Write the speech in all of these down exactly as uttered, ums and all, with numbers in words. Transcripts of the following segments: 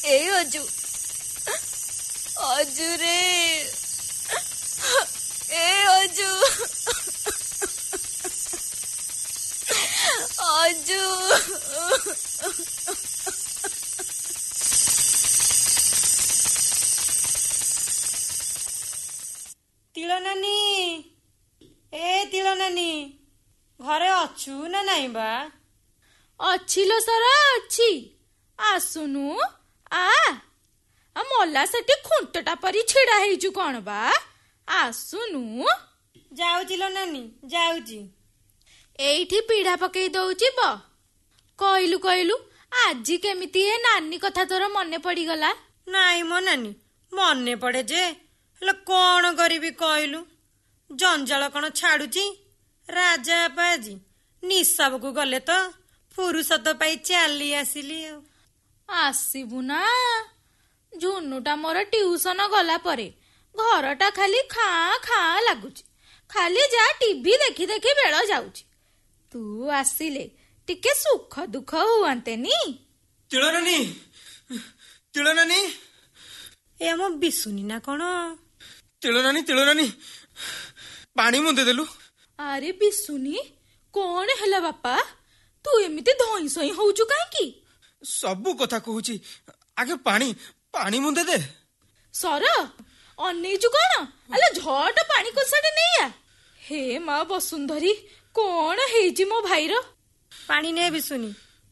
ए अजू अजू रे ए अजू अजू तिलो नानी ए तिलो नानी घरे अछु ना नहीं बा? अच्छी लो सारा अच्छी आसुनु आ मल्ला सेठी खुंटटा परी छिड़ा हेजु कौन बा आसुनु जाउची लो नानी जाउची एठी पीढ़ा पकई दउची ब कहलु कहलु आजी केमिति ए नानी कथा तोर मने पड़ी गला? नाई मो नानी मने पड़े जे हेले कौन करिबी कहलु जंजाल कौन छाड़ुची राजा बाजी निसाब को गले तो फुरुसत पाई चली आसिली आसीबु ना झुनुटा मोर ट्यूशन गला परे घरटा खाली खाँ खाँ लगुची खाली जा टीवी देखी देखी बेल जाउची तू आसिले टिके सुख दुख हुआंतेनी। तिलो नानी तिलो नानी ए हम बिसुनी ना कौन? तिलो नानी तिलो नानी पानी मुंदे देलु। अरे बिसुनी कौन हैला बापा तू एमिते धई सई होउचु काहे की? सबु कथा कहूची आगे पानी पानी मुंदे दे। सर अनेजु कौन अले झट पानी कोसाटे नैया। हे माँ वसुंधरी कौन हेजी मो भाईर? पानी ने बिसुनी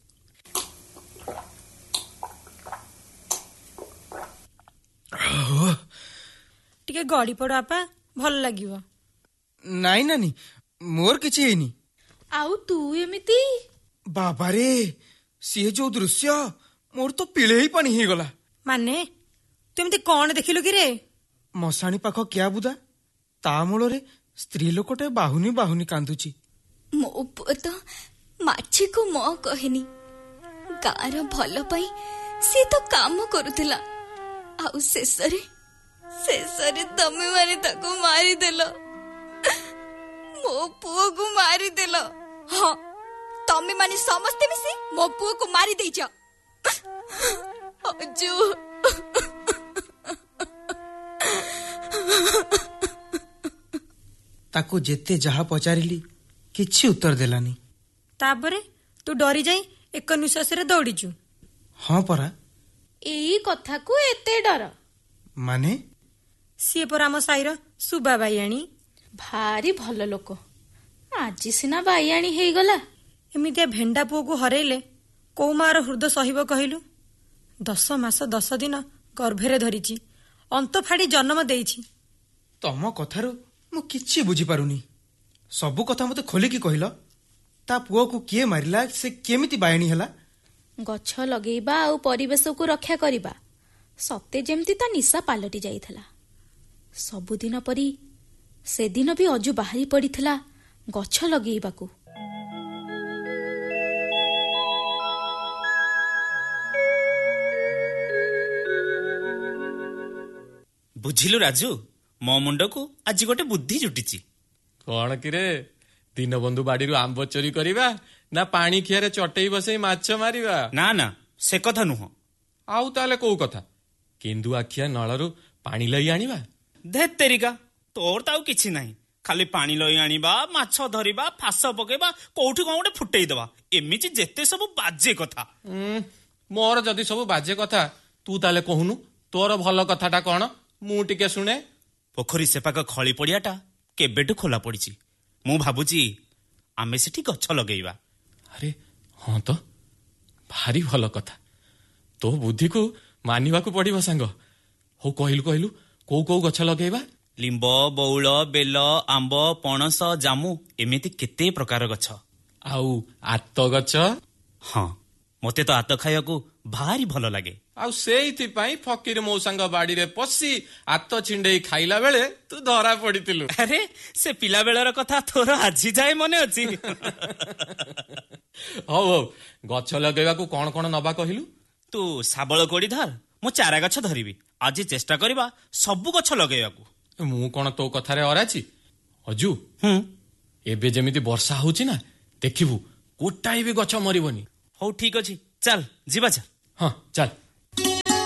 टिके गड़ी पड़ आपा भल लागिवो। नाई नानी मोर किछि हेनी। आउ तू एमिति बाबा रे सी जो दृश्य मोर तो पिले ही पानी ही गला। माने तुम ते कौन देखिलु कि रे? मसाणी पाख क्या बुदा ता मूल स्त्री लोकटे बाहुनी बाहुनी कांदुची। मो पुଅ ତ ମାଛିକୁ ମ କହେନି ଗାଁର ଭଲ ପାଇଁ ସେ ତ କାମ କରୁଥିଲା ଆଉ ଶେଷରେ ଶେଷରେ ତମେ ମାନେ ତାକୁ ମାରିଦେଲ ମୋ ପୁଅକୁ ମାରିଦେଲ। ହଁ ତମେ ମାନେ ସମସ୍ତେ ମିଶି ମୋ ପୁଅକୁ ମାରି ଦେଇଛ। ଅଜୁ ताको जेते जहा पचारिली किछि उत्तर देलानी। तापरे तू डरी जाई एक निश्वास रे दौड़ीचु। हाँ परा एई कथा को एते डर माने सी पर आम साईर सुबा बाईआणी भारी भल लोक आज सिना बाईआणी हेई गला। एमितिया भेंडा पुओ को हरेले को मार हृदय सहिब कहिलु? दस मास दस दिन गर्भरे धरिची अंत फाड़ी जन्म देइची। तम कथारु मु किछि बुझी पारुनी। सबु कथा मते खोलिकी कहिलो ता पुओ को किए मारिला से केमिति बायणी हला? गछ लगेइबा आ परिवेश को रक्षा करिबा सते जेमती ता निशा पालटी जाइथला। सबुदिन परी से दिन भी अजु बाहरी पड़िथिला गछ लगेइबाकू। बुझिलु राजू मो मुंड को आज गोटे बुद्धि जुटिची। कौन कि रे दीनबंधु बाड़ी आंब चोरी करिबा ना पानी खियारे चटई बसई माछ मारिबा? ना ना से कथा नुह। आउ ताले को कथा केंदु आखिया नळरू पानी लई आनिबा? धेत तेरिका तोर ताऊ किछि नाही खाली पानी लई आनिबा माछ धरिबा फास पकेबा कोउठी कोन गोटे फुटेई देबा एमिति जेते सब बाजे कथा। मोर जदी सब बाजे कथा तू ताले कहूनु तोर भल कथाटा कोन मु टिके सुने। पोखरी सेपाक खली पड़ियाटा केबेटु खोला पड़िची मु भाबुची आमे सेठी गछ लगेइबा। अरे हाँ तो भारी भल कथा तो बुद्धि को मानिबा को पड़िबो सांग। हो कहिलु कहिलु को को गछ लगेइबा? लिंब बौल बेल आंब पणस जामु एमिति केते प्रकार गछ। आउ आत गछ? हाँ मते तो आत खाया को भारी भल लागे। आउ सेइथि पई फकीर मौसांग बाड़ी रे पसी आत छिंडेई खाइला बेले तू धरा पड़ितिलु। अरे से पिला बेलर कथा तोर आजी जाए मने अछि। हो हो गछ लगेबा को कोन कोन नबा कहिलु? तू साबळ कोडी धर मु चारा गछ धरिबी आज चेष्टा करबा सब गछ लगेबा को। मु कोन तो कथा रे अराची अजू हूं एबे जेमिति वर्षा होची ना देखिबू कोटाई भी गछ मरिबनी। हो ठीक अछि चल जीवा चल। हाँ चल।